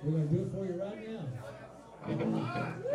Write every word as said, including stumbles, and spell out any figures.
We're going to do it for you right now.